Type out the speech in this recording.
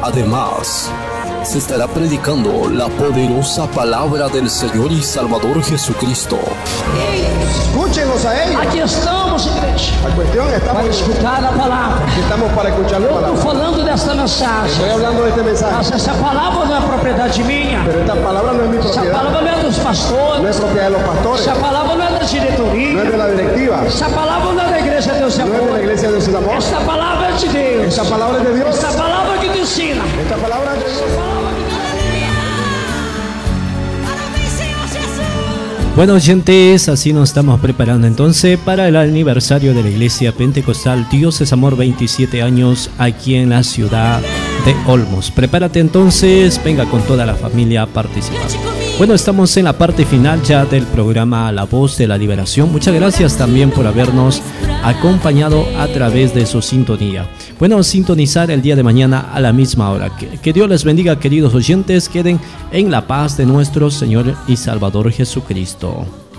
Además, se estará predicando la poderosa palabra del Señor y Salvador Jesucristo. Escúchenos a ellos. Aqui estamos, igreja, La cuestión para estamos escutar a palavra. para escuchar la Eu estou palabra. falando desta Estoy mensagem, hablando de este mensaje, mas essa palavra não é propriedade minha. pero esta palabra no es mi Essa propiedad, palavra não é dos no es pastores. propiedad de los pastores, Essa palavra não é da no es de diretoria. la directiva, Essa palavra não é da igreja Deus e no es de la Amor. iglesia de Dios y Amor. Esta palavra é de Deus. Esta palabra es de Dios. Essa palavra que te ensina. Esta palabra es de Dios. Bueno, oyentes, así nos estamos preparando entonces para el aniversario de la Iglesia Pentecostal Dios es Amor, 27 años aquí en la ciudad de Olmos. Prepárate entonces, venga con toda la familia a participar. Bueno, estamos en la parte final ya del programa La Voz de la Liberación. Muchas gracias también por habernos acompañado a través de su sintonía. Bueno, sintonizar el día de mañana a la misma hora. Que Dios les bendiga, queridos oyentes. Queden en la paz de nuestro Señor y Salvador Jesucristo.